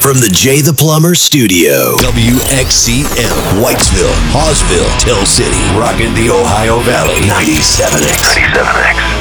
From the Jay the Plumber Studio. WXCM, Whitesville, Hawesville, Tell City, rockin' the Ohio Valley. 97X. 97X.